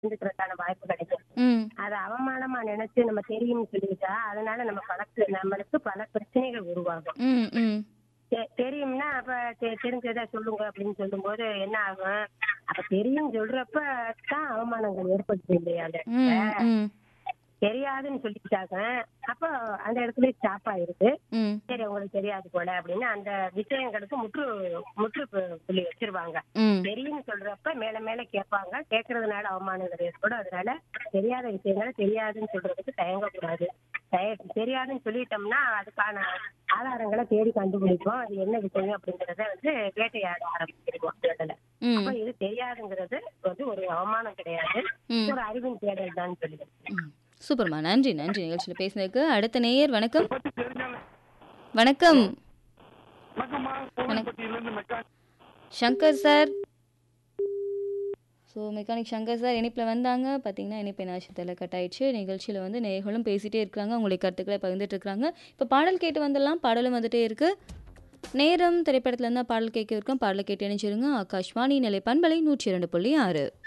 தெரிஞ்சுக்கிறதுக்கான வாய்ப்பு கிடைக்கும். ம். அத அவமானமா நினைச்சு நம்ம தெரியும்னு சொல்லிட்டா, அதனால நம்மளுக்கு பல பிரச்சனைகள் உருவாகும். ம். ம். தெரியும்னா அப்ப தெரிஞ்சதை சொல்லுங்க அப்படின்னு சொல்லும்போது என்ன ஆகும்? அப்ப தெரியும் சொல்றப்ப தான் அவமானங்கள் ஏற்படுது இல்லையா அந்த இடத்துல. ம். ம். தெரியாதுன்னு சொல்லிட்டாங்க. அப்ப அந்த இடத்துல ஸ்டாப் ஆயிருக்கு. ம். சரி உங்களுக்கு தெரியாது போல அப்படின்னு அந்த விஷயங்களுக்கு முற்று புள்ளி வச்சிருவாங்க. ம். தெரியும்னு சொல்றப்ப மேல மேல கேட்பாங்க. கேட்கறதுனால அவமானங்கள் ஏற்படும். அதனால தெரியாத விஷயங்களை தெரியாதுன்னு சொல்றதுக்கு தயங்கக்கூடாது. தெரியாதுன்னு சொல்லிட்டோம்னா அதுக்கான ஆதாரங்களை தேடி கண்டுபிடிப்போம். அது என்ன விஷயம் அப்படிங்கறத வேட்டையாட ஆரம்பிச்சிருவோம் அந்த இடத்துல. அப்ப ம். இது தெரியாதுங்கிறது ஒரு அவமானம் கிடையாது. ம். ஒரு அறிவின் தேடல் தான் சொல்லுவேன். ம். சூப்பர்மா. நன்றி, நன்றி நிகழ்ச்சியில பேசினதுக்கு. அடுத்த நேயர் வணக்கம். பத்தி தெரிஞ்சாலும் வணக்கம். வணக்கம்மா, கோவில்பட்டியிலிருந்து mechanic. Shankar sir. So mechanic Shankar sir இணைப்பில் வந்தாங்க. பார்த்தீங்கன்னா இணைப்பு என்னாச்சு கட் ஆயிடுச்சு. நிகழ்ச்சியில் நேயர்களும் பேசிகிட்டே இருக்கிறாங்க. உங்களுடைய கருத்துக்களை பகிர்ந்துட்டு இருக்காங்க. இப்போ பாடல் கேட்டு வந்துடலாம். பாடலும் வந்துட்டே இருக்கு. நேரம் திரைப்படத்துல இருந்தால் பாடல் கேட்க இருக்கோம். பாடலை கேட்டு இணைச்சிருங்க. ஆகாஷ்வாணி நிலை பண்பலை 102.6.